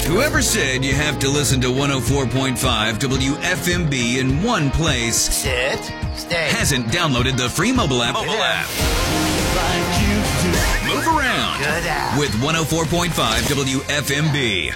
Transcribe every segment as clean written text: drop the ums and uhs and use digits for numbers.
Whoever said you have to listen to 104.5 WFMB in one place Sit. Stay. hasn't downloaded the free mobile app. Move around Good app. with 104.5 WFMB.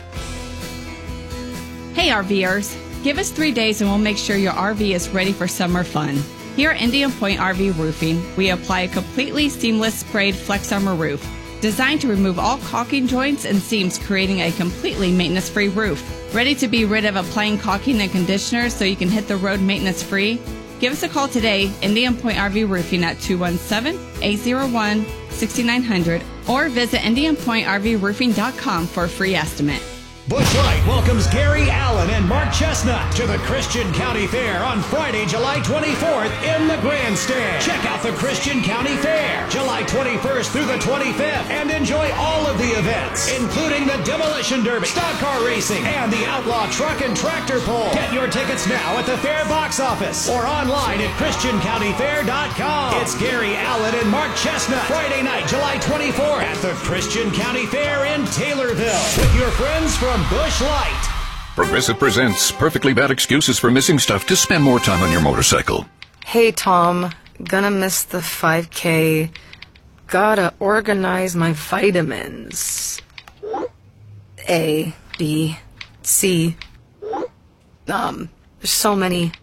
Hey RVers, give us 3 days and we'll make sure your RV is ready for summer fun. Here at Indian Point RV Roofing, we apply a completely seamless sprayed Flex Armor roof, designed to remove all caulking joints and seams, creating a completely maintenance-free roof. Ready to be rid of applying caulking and conditioner so you can hit the road maintenance-free? Give us a call today, Indian Point RV Roofing at 217-801-6900 or visit IndianPointRVRoofing.com for a free estimate. Busch Light welcomes Gary Allen and Mark Chestnut to the Christian County Fair on Friday, July 24th in the Grandstand. Check out the Christian County Fair, July 21st through the 25th, and enjoy all of the events, including the Demolition Derby, stock car racing, and the Outlaw Truck and Tractor Pull. Get your tickets now at the Fair box office or online at ChristianCountyFair.com. It's Gary Allen and Mark Chestnut, Friday night, July 24th at the Christian County Fair in Taylorville with your friends from Busch Light. Progressive presents Perfectly Bad Excuses for Missing Stuff to spend more time on your motorcycle. Hey, Tom. Gonna miss the 5K. Gotta organize my vitamins. A, B, C. There's so many.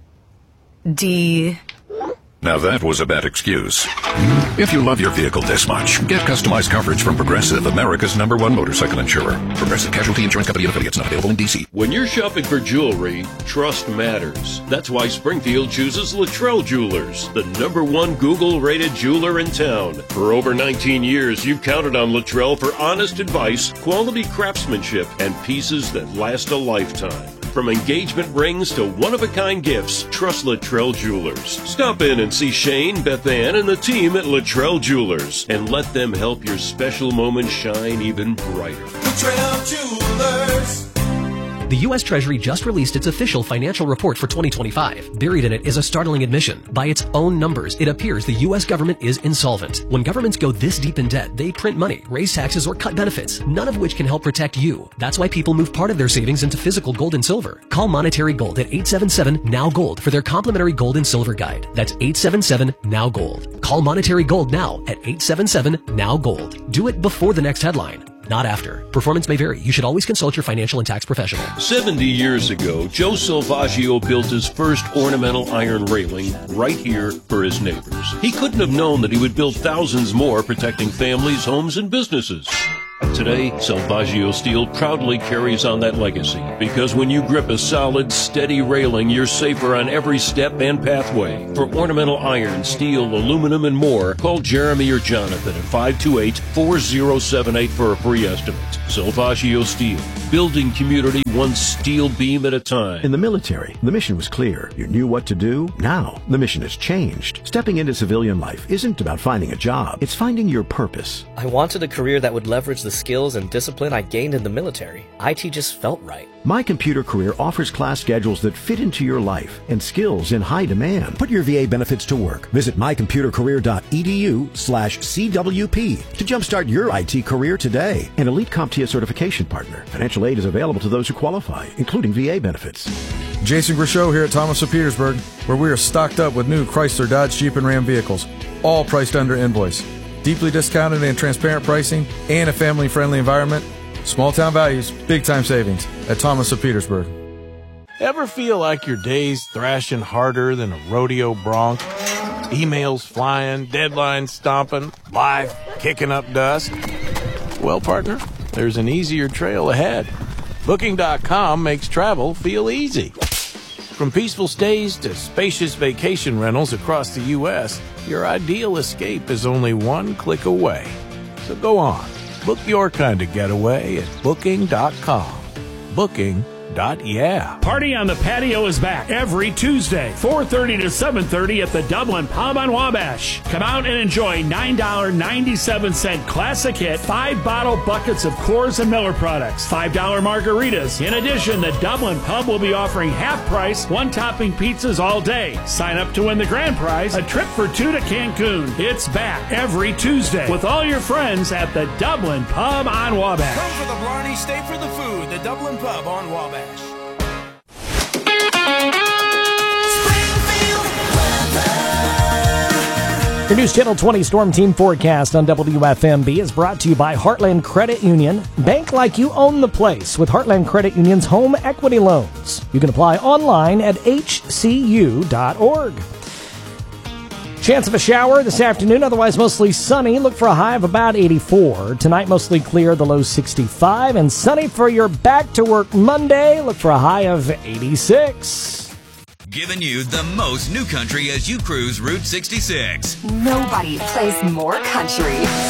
D. Now that was a bad excuse. If you love your vehicle this much, get customized coverage from Progressive, America's #1 motorcycle insurer. Progressive Casualty Insurance Company and affiliates, not available in D.C. When you're shopping for jewelry, trust matters. That's why Springfield chooses Luttrell Jewelers, the #1 Google-rated jeweler in town. For over 19 years, you've counted on Luttrell for honest advice, quality craftsmanship, and pieces that last a lifetime. From engagement rings to one-of-a-kind gifts, trust Luttrell Jewelers. Stop in and see Shane, Beth Ann, and the team at Luttrell Jewelers, and let them help your special moment shine even brighter. Luttrell Jewelers. The U.S. Treasury just released its official financial report for 2025. Buried in it is a startling admission. By its own numbers, it appears the U.S. government is insolvent. When governments go this deep in debt, they print money, raise taxes, or cut benefits, none of which can help protect you. That's why people move part of their savings into physical gold and silver. Call Monetary Gold at 877-NOW-GOLD for their complimentary gold and silver guide. That's 877-NOW-GOLD. Call Monetary Gold now at 877-NOW-GOLD. Do it before the next headline, not after. Performance may vary. You should always consult your financial and tax professional. 70 years ago, Joe Salvaggio built his first ornamental iron railing right here for his neighbors. He couldn't have known that he would build thousands more, protecting families, homes, and businesses. Today, Salvaggio Steel proudly carries on that legacy, because when you grip a solid, steady railing, you're safer on every step and pathway. For ornamental iron, steel, aluminum, and more, call Jeremy or Jonathan at 528-4078 for a free estimate. Salvaggio Steel, building community one steel beam at a time. In the military, the mission was clear. You knew what to do. Now, the mission has changed. Stepping into civilian life isn't about finding a job. It's finding your purpose. I wanted a career that would leverage the skills and discipline I gained in the military. IT just felt right. My Computer Career offers class schedules that fit into your life and skills in high demand. Put your VA benefits to work. Visit mycomputercareer.edu/CWP to jumpstart your IT career today. An Elite CompTIA certification partner. Financial aid is available to those who qualify, including VA benefits. Jason Grishow here at Thomas of Petersburg, where we are stocked up with new Chrysler, Dodge, Jeep, and Ram vehicles, all priced under invoice. Deeply discounted and transparent pricing and a family-friendly environment. Small town values, big time savings at Thomas of Petersburg. Ever feel like your day's thrashing harder than a rodeo bronc? Emails flying, deadlines stomping, life kicking up dust? Well, partner, there's an easier trail ahead. Booking.com makes travel feel easy. From peaceful stays to spacious vacation rentals across the U.S., your ideal escape is only one click away. So go on, book your kind of getaway at Booking.com. Booking Yeah. Party on the Patio is back every Tuesday, 4:30 to 7:30 at the Dublin Pub on Wabash. Come out and enjoy $9.97 classic hit, 5-bottle buckets of Coors and Miller products, $5 margaritas. In addition, the Dublin Pub will be offering half-price, one-topping pizzas all day. Sign up to win the grand prize, a trip for 2 to Cancun. It's back every Tuesday with all your friends at the Dublin Pub on Wabash. Come for the Blarney, stay for the food. The Dublin Pub on Wabash. Your News Channel 20 Storm Team forecast on WFMB is brought to you by Heartland Credit Union. Bank like you own the place with Heartland Credit Union's home equity loans. You can apply online at hcu.org. Chance of a shower this afternoon, otherwise mostly sunny. Look for a high of about 84. Tonight, mostly clear, the low 65. And sunny for your back-to-work Monday. Look for a high of 86. Giving you the most new country as you cruise Route 66. Nobody plays more country.